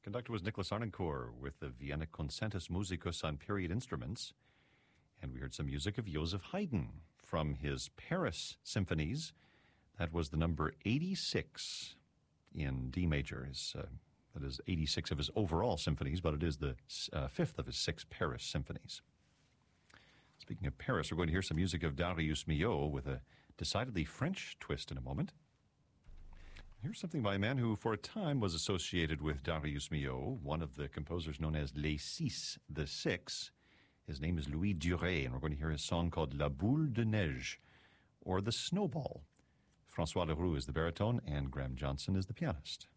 Conductor was Nicholas Arnoncourt with the Vienna Concertus Musicus on period instruments. And we heard some music of Joseph Haydn from his Paris symphonies. That was the number 86 in D major. That is 86 of his overall symphonies, but it is the fifth of his 6 Paris symphonies. Speaking of Paris, we're going to hear some music of Darius Milhaud with a decidedly French twist in a moment. Here's something by a man who, for a time, was associated with Darius Milhaud, one of the composers known as Les Six, the Six. His name is Louis Duret, and we're going to hear his song called La Boule de Neige, or The Snowball. Francois Leroux is the baritone, and Graham Johnson is the pianist.